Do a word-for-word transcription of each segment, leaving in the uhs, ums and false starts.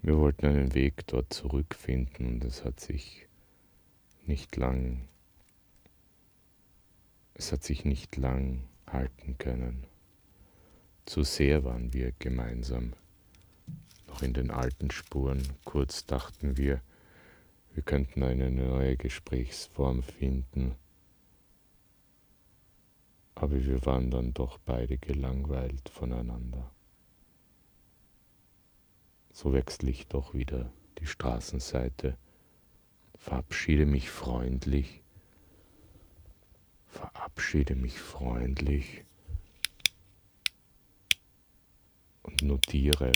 Wir wollten einen Weg dort zurückfinden und es hat sich nicht lang, es hat sich nicht lang halten können. Zu sehr waren wir gemeinsam noch in den alten Spuren. Kurz dachten wir, wir könnten eine neue Gesprächsform finden, aber wir waren dann doch beide gelangweilt voneinander. So wechsle ich doch wieder die Straßenseite, verabschiede mich freundlich, verabschiede mich freundlich und notiere,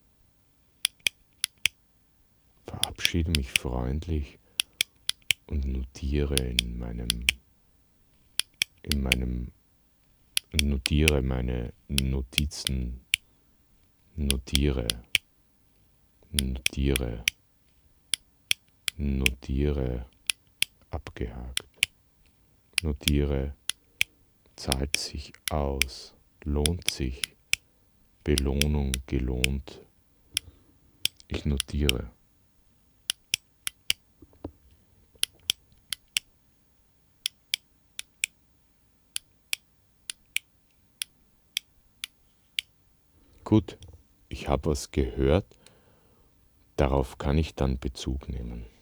verabschiede mich freundlich und notiere in meinem, in meinem, notiere meine Notizen, notiere, notiere, notiere, abgehakt, notiere, zahlt sich aus, lohnt sich, Belohnung gelohnt, ich notiere. Gut, ich habe was gehört, darauf kann ich dann Bezug nehmen.